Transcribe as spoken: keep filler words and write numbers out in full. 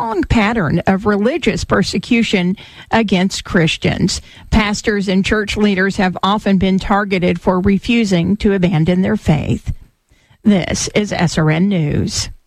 long pattern of religious persecution against Christians. Pastors and church leaders have often been targeted for refusing to abandon their faith. This is S R N News.